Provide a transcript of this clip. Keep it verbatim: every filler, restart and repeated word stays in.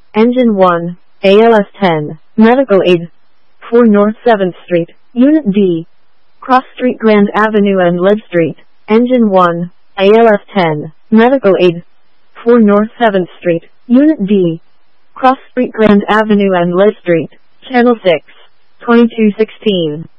Engine one, A L S ten, Medical Aid. four North seventh Street, Unit D. Cross Street Grand Avenue and Lead Street. Engine one, A L S ten, Medical Aid. four North seventh Street, Unit D. Cross Street Grand Avenue and Lead Street. Channel six, twenty-two sixteen.